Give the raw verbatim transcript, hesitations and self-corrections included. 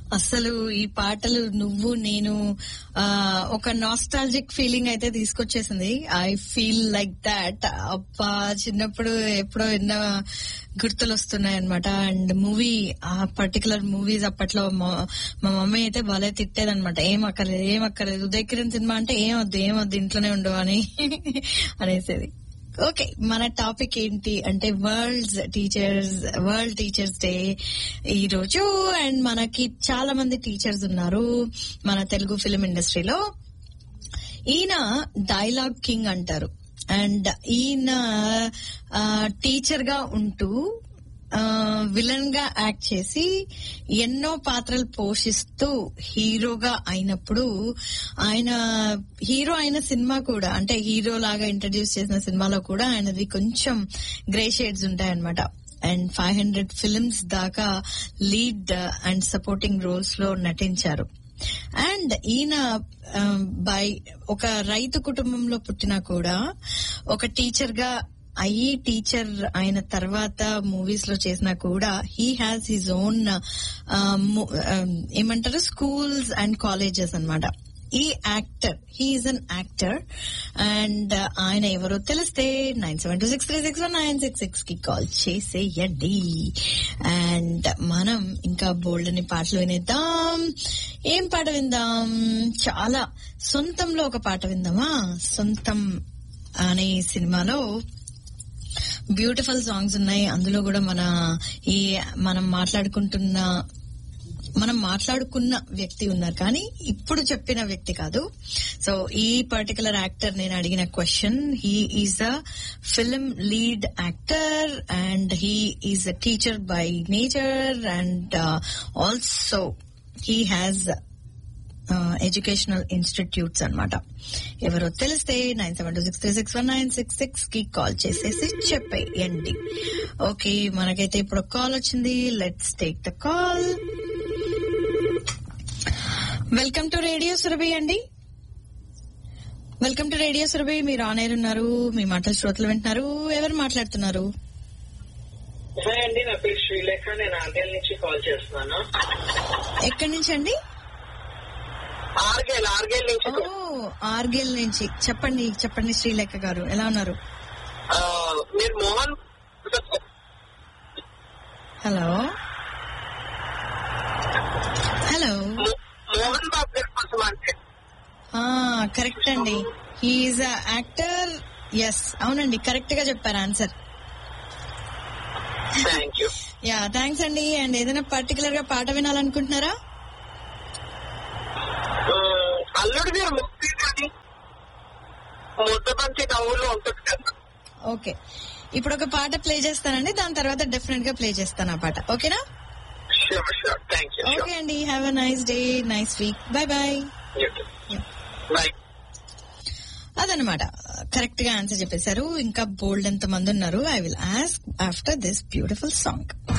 అసలు ఈ పాటలు నువ్వు నేను ఆ ఒక నాస్టాలజిక్ ఫీలింగ్ అయితే తీసుకొచ్చేసింది. I feel like that. అబ్బా చిన్నప్పుడు ఎప్పుడో ఎన్నో గుర్తులు వస్తున్నాయి అనమాట. అండ్ మూవీ ఆ పర్టికులర్ మూవీస్ అప్పట్లో మా మమ్మీ అయితే భలే తిట్టేదనమాట. ఏం అక్కర్లేదు ఏం అక్కర్లేదు ఉదయ్ కిరణ్ సినిమా అంటే ఏం వద్దు ఏం వద్దు ఇంట్లోనే ఉండవు అని అనేసేది. ఓకే, మన టాపిక్ ఏంటి అంటే world teachers world teachers day ఈ రోజు. అండ్ మనకి చాలా మంది టీచర్స్ ఉన్నారు మన తెలుగు ఫిల్మ్ ఇండస్ట్రీలో. ఈయన డైలాగ్ కింగ్ అంటారు. అండ్ ఈయన టీచర్ గా ఉంటూ విలన్ గా యాక్ట్ చేసి ఎన్నో పాత్రలు పోషిస్తూ హీరోగా అయినప్పుడు ఆయన హీరో అయిన సినిమా కూడా అంటే హీరో లాగా ఇంట్రడ్యూస్ చేసిన సినిమాలో కూడా ఆయనది కొంచెం గ్రే షేడ్స్ ఉంటాయన్నమాట. అండ్ ఫైవ్ హండ్రెడ్ ఫిల్మ్స్ దాకా లీడ్ అండ్ సపోర్టింగ్ రోల్స్ లో నటించారు. అండ్ ఈయన బై ఒక రైతు కుటుంబంలో పుట్టినా కూడా ఒక టీచర్ గా అయ్యి టీచర్ అయిన తర్వాత మూవీస్ లో చేసినా కూడా హీ హ్యాస్ హిజ్ ఓన్ ఏమంటారు స్కూల్స్ అండ్ కాలేజెస్ అన్నమాట. ఈ actor he's an actor. And ఆయన ఎవరో తెలిస్తే nine seven two six three six one nine six six కి కాల్ చేసేయండి. అండ్ మనం ఇంకా బోల్డ్ అని పాటలు వినేద్దాం. ఏం పాట విందాం? చాలా సొంతంలో ఒక పాట విందామా? సొంతం అనే సినిమాలో బ్యూటిఫుల్ సాంగ్స్ ఉన్నాయి. అందులో కూడా మన ఈ మనం మాట్లాడుకుంటున్న మనం మాట్లాడుకున్న వ్యక్తి ఉన్నారు కానీ ఇప్పుడు చెప్పిన వ్యక్తి కాదు. సో ఈ పర్టికులర్ యాక్టర్ నేను అడిగిన question, he is a film lead actor and he is a teacher by nature and also he has educational institutes అన్నమాట. ఎవరో తెలిస్తే nine seven two six three six one nine six six కి call చేసేసి చెప్పేయండి. Okay, మనకైతే ఇప్పుడు call వచ్చింది. Let's take the call. Welcome to radio Surabhi అండి. Welcome to radio Surabhi. మీరు ఆన్ ఎయిర్ ఉన్నారు, మీ మాటలు శ్రోతలు వింటున్నారు. ఎవరు మాట్లాడుతున్నారు? హాయ్ అండి, నా పేరు శ్రీలేఖ. నేను ఆర్గేల్ నుంచి కాల్ చేస్తున్నాను. ఎక్కడి నుంచి అండి? ఆర్గేల్ ఆర్గేల్ నుంచి. ఓ, ఆర్గేల్ నుంచి. చెప్పండి చెప్పండి శ్రీలేఖ గారు, ఎలా ఉన్నారు? మీరు మోహన్. హలో హలో మోహన్ బాబు గారి కోసం అంటే కరెక్ట్ అండి. హీఈస్ అ యాక్టర్. ఎస్, అవునండి, కరెక్ట్ గా చెప్పారు answer. Thank you. Yeah, thanks అండి. అండ్ ఏదైనా పర్టికులర్ గా పాట వినాలనుకుంటున్నారా? అల్లుడి గారు ముద్దబంతి నవ్వులో ఉంటుంది కదా. ఓకే, ఇప్పుడు ఒక పాట ప్లే చేస్తానండి, దాని తర్వాత డెఫినెట్ గా ప్లే చేస్తాను ఆ పాట. ఓకేనా? ఓకే అండి, have a nice day, nice week. Bye bye. Bye. అదనమాట, కరెక్ట్ గా ఆన్సర్ చెప్పేశారు. ఇంకా బోల్డ్ ఎంత మంది ఉన్నారు. I will ask after this beautiful song.